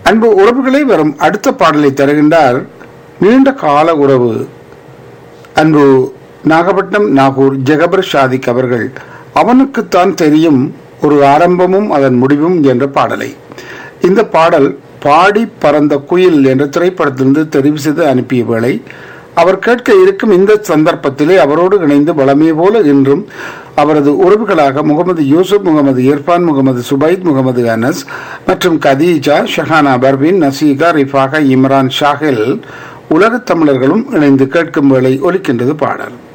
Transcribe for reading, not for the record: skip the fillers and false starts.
அன்பு உறவுகளை வரும் அடுத்த பாடலை தருகின்றார் நீண்ட கால உறவு அன்பு நாகப்பட்டினம் நாகூர் ஜெகபர் ஷாதிக் அவர்கள். அவனுக்குத்தான் தெரியும் ஒரு ஆரம்பமும் அதன் முடிவும் என்ற பாடலை. இந்த பாடல் பாடி பறந்த குயில் என்ற திரைப்படத்திலிருந்து தெரிவு செய்து அனுப்பிய வேளை அவர் கேட்க இருக்கும் இந்த சந்தர்ப்பத்திலே அவரோடு இணைந்து வளமே போல இன்றும் அவரது உறவுகளாக முகமது யூசுப், முகமது இர்ஃபான், முகமது சுபைத், முகமது அனஸ் மற்றும் கதீஜா, ஷஹானா பர்வீன், நசீகா, ரிஃபாகா, இம்ரான், ஷாஹில் உலகத் தமிழர்களும் இணைந்து கேட்கும் வேளை ஒலிக்கின்றது பாடல்.